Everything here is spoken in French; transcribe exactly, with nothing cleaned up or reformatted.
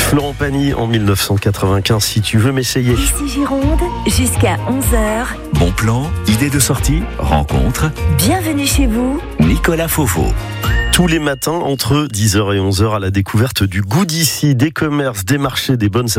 Florent Pagny en mille neuf cent quatre-vingt-quinze, si tu veux m'essayer. Ici Gironde, jusqu'à onze heures. Bon plan, idée de sortie, rencontre. Bienvenue chez vous. Nicolas Fofo. Tous les matins, entre dix heures et onze heures, à la découverte du goût d'ici, des commerces, des marchés, des bonnes